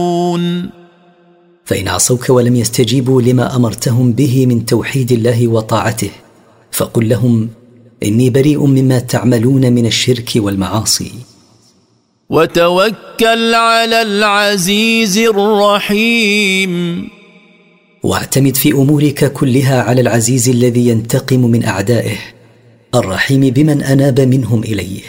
فإن عصوك ولم يستجيبوا لما أمرتهم به من توحيد الله وطاعته فقل لهم إني بريء مما تعملون من الشرك والمعاصي. وتوكل على العزيز الرحيم. واعتمد في أمورك كلها على العزيز الذي ينتقم من أعدائه الرحيم بمن أناب منهم إليه.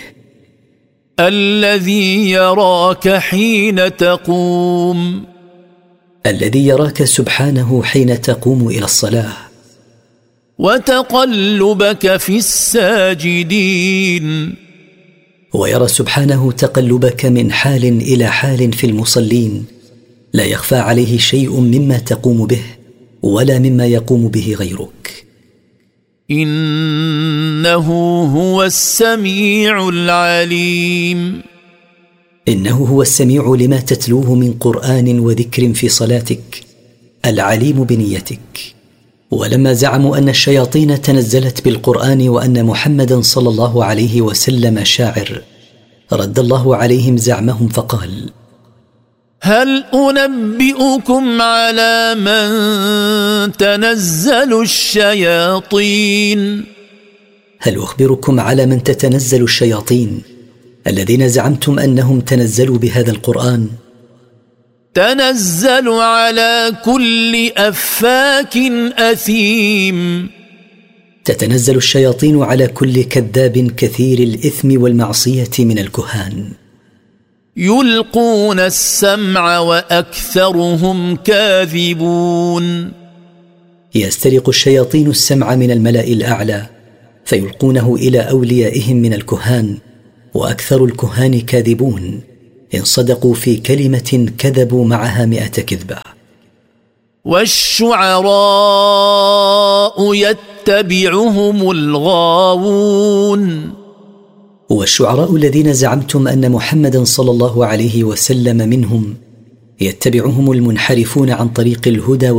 الذي يراك حين تقوم. الذي يراك سبحانه حين تقوم إلى الصلاة. وتقلبك في الساجدين. ويرى سبحانه تقلبك من حال إلى حال في المصلين لا يخفى عليه شيء مما تقوم به ولا مما يقوم به غيرك. إنه هو السميع العليم. إنه هو السميع لما تتلوه من قرآن وذكر في صلاتك العليم بنيتك. ولما زعموا أن الشياطين تنزلت بالقرآن وأن محمدا صلى الله عليه وسلم شاعر رد الله عليهم زعمهم فقال: هل أنبئكم على من تنزل الشياطين؟ هل أخبركم على من تتنزل الشياطين الذين زعمتم أنهم تنزلوا بهذا القرآن؟ تنزل على كل أفاك أثيم. تتنزل الشياطين على كل كذاب كثير الإثم والمعصية من الكهان. يلقون السمع وأكثرهم كاذبون. يسترق الشياطين السمع من الملأ الأعلى فيلقونه إلى أوليائهم من الكهان وأكثر الكهان كاذبون. إن صدقوا في كلمة كذبوا معها 100 كذبة. والشعراء يتبعهم الغاوون. والشعراء الذين زعمتم أن محمدا صلى الله عليه وسلم منهم يتبعهم المنحرفون عن طريق الهدى